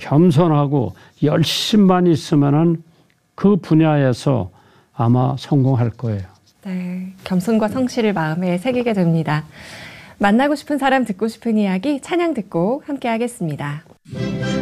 겸손하고 열심만 있으면은 그 분야에서 아마 성공할 거예요. 네, 겸손과 성실을 마음에 새기게 됩니다. 만나고 싶은 사람, 듣고 싶은 이야기 찬양 듣고 함께 하겠습니다.